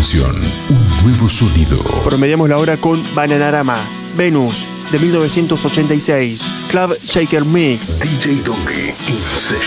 canción, un nuevo sonido. Promediamos la hora con Bananarama, Venus, de 1986, Club Shaker Mix. DJ Domi in Session.